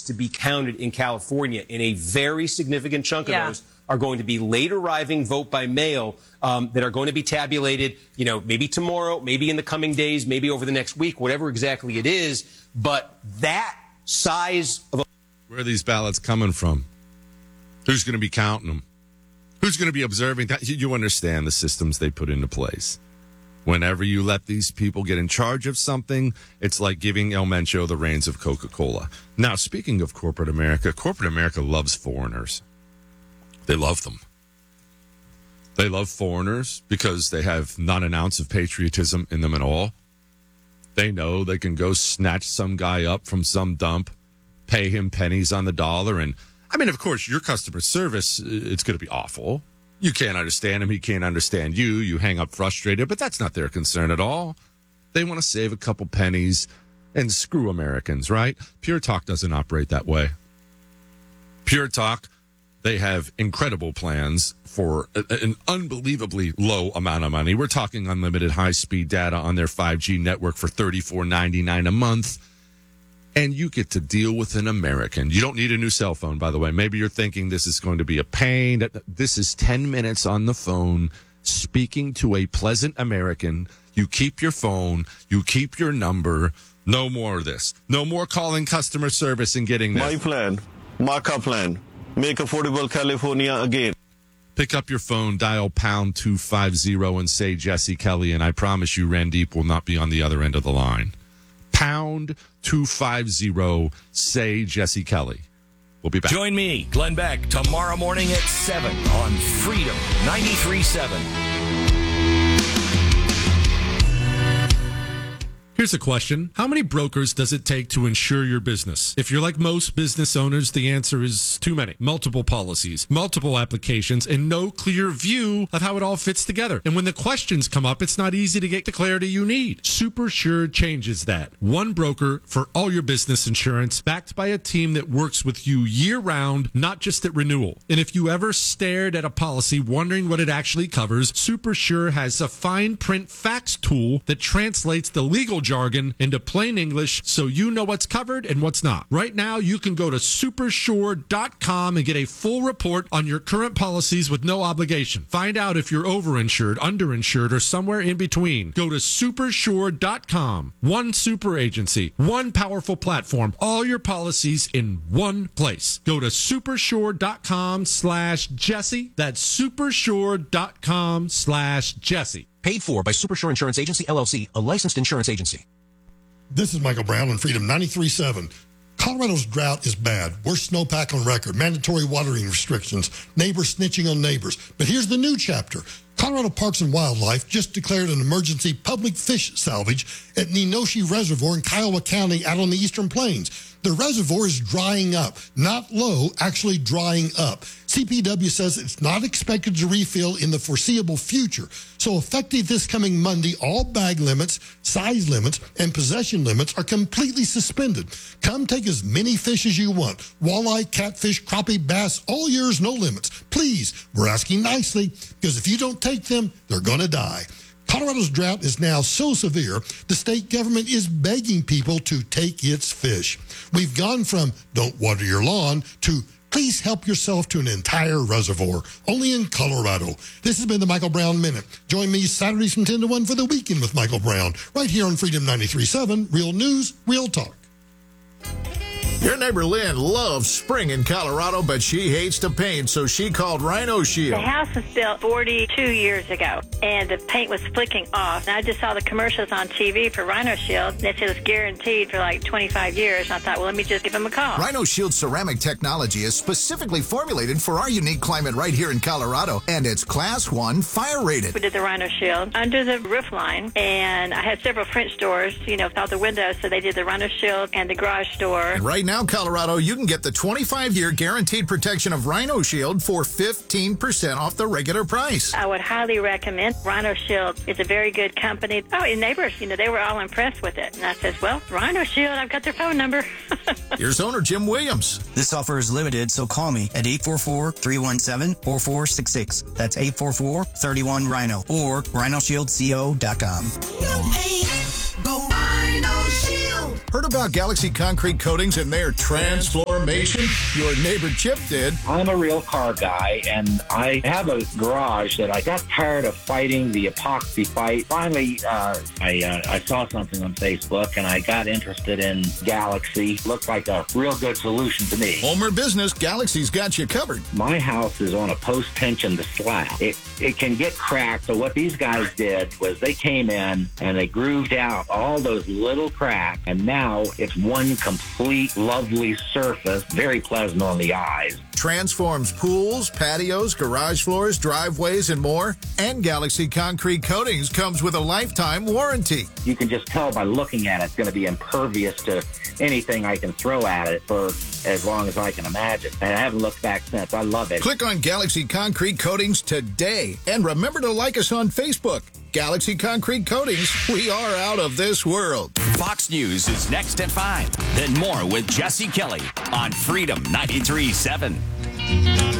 to be counted in California, and a very significant chunk of those are going to be late arriving vote by mail that are going to be tabulated, maybe tomorrow, maybe in the coming days, maybe over the next week, whatever exactly it is. But that size of where are these ballots coming from? Who's going to be counting them? Who's going to be observing that? You understand the systems they put into place. Whenever you let these people get in charge of something, it's like giving El Mencho the reins of Coca-Cola. Now, speaking of corporate America loves foreigners. They love them. They love foreigners because they have not an ounce of patriotism in them at all. They know they can go snatch some guy up from some dump, pay him pennies on the dollar. And, of course, your customer service, it's going to be awful. You can't understand him. He can't understand you. You hang up frustrated, but that's not their concern at all. They want to save a couple pennies and screw Americans, right? Pure Talk doesn't operate that way. Pure Talk, they have incredible plans for an unbelievably low amount of money. We're talking unlimited high-speed data on their 5G network for $34.99 a month. And you get to deal with an American. You don't need a new cell phone, by the way. Maybe you're thinking this is going to be a pain. This is 10 minutes on the phone speaking to a pleasant American. You keep your phone. You keep your number. No more of this. No more calling customer service and getting this. My plan. Markup plan. Make affordable California again. Pick up your phone, dial pound 250 and say Jesse Kelly, and I promise you Randeep will not be on the other end of the line. Pound 250, say Jesse Kelly. We'll be back. Join me, Glenn Beck, tomorrow morning at 7 on Freedom 93.7. Here's a question. How many brokers does it take to insure your business? If you're like most business owners, the answer is too many. Multiple policies, multiple applications, and no clear view of how it all fits together. And when the questions come up, it's not easy to get the clarity you need. SuperSure changes that. One broker for all your business insurance, backed by a team that works with you year-round, not just at renewal. And if you ever stared at a policy wondering what it actually covers, SuperSure has a fine print fax tool that translates the legal jargon into plain English so you know what's covered and what's not. Right now, you can go to supersure.com and get a full report on your current policies with no obligation. Find out if you're overinsured, underinsured, or somewhere in between. Go to supersure.com. One super agency, one powerful platform, all your policies in one place. Go to supersure.com/Jesse. That's supersure.com/Jesse. Paid for by Supersure Insurance Agency, LLC, a licensed insurance agency. This is Michael Brown on Freedom 93.7. Colorado's drought is bad. Worst snowpack on record. Mandatory watering restrictions. Neighbors snitching on neighbors. But here's the new chapter. Colorado Parks and Wildlife just declared an emergency public fish salvage at Nenoshi Reservoir in Kiowa County out on the Eastern Plains. The reservoir is drying up, not low, actually drying up. CPW says it's not expected to refill in the foreseeable future. So effective this coming Monday, all bag limits, size limits, and possession limits are completely suspended. Come take as many fish as you want. Walleye, catfish, crappie, bass, all yours, no limits. Please, we're asking nicely, because if you don't take them, they're going to die. Colorado's drought is now so severe, the state government is begging people to take its fish. We've gone from don't water your lawn to please help yourself to an entire reservoir, only in Colorado. This has been the Michael Brown Minute. Join me Saturdays from 10 to 1 for the Weekend with Michael Brown, right here on Freedom 93.7, Real News, Real Talk. Your neighbor Lynn loves spring in Colorado, but she hates to paint, so she called Rhino Shield. The house was built 42 years ago, and the paint was flicking off. And I just saw the commercials on TV for Rhino Shield. They said it was guaranteed for like 25 years. And I thought, well, let me just give them a call. Rhino Shield ceramic technology is specifically formulated for our unique climate right here in Colorado, and it's Class 1 fire rated. We did the Rhino Shield under the roof line, and I had several French doors, with all the windows, so they did the Rhino Shield and the garage door. And right now, Colorado, you can get the 25-year guaranteed protection of Rhino Shield for 15% off the regular price. I would highly recommend Rhino Shield. It's a very good company. Oh, and neighbors, they were all impressed with it. And I said, well, Rhino Shield, I've got their phone number. Here's owner Jim Williams. This offer is limited, so call me at 844-317-4466. That's 844-31-RHINO or rhinoshieldco.com. Heard about Galaxy Concrete Coatings and their transformation? Your neighbor Chip did. I'm a real car guy, and I have a garage that I got tired of fighting the epoxy fight. Finally, I saw something on Facebook, and I got interested in Galaxy. Looked like a real good solution to me. Homer Business, Galaxy's got you covered. My house is on a post tension slab. It can get cracked, so what these guys did was they came in and they grooved out all those little cracks, and now it's one complete lovely surface, very pleasant on the eyes. Transforms pools, patios, garage floors, driveways, and more. And Galaxy Concrete Coatings comes with a lifetime warranty. You can just tell by looking at it, it's going to be impervious to anything I can throw at it for as long as I can imagine. And I haven't looked back since. I love it. Click on Galaxy Concrete Coatings today. And remember to like us on Facebook. Galaxy Concrete Coatings, we are out of this world. Fox News is next at 5. Then more with Jesse Kelly on Freedom 93.7.